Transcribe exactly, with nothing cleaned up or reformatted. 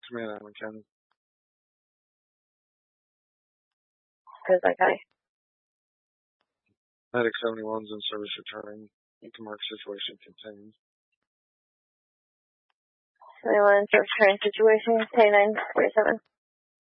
Command Island County. Who's that guy? Medic seventy-one's in service returning. You can mark situation contained. seventy-one, service returning situation, K nine forty-seven.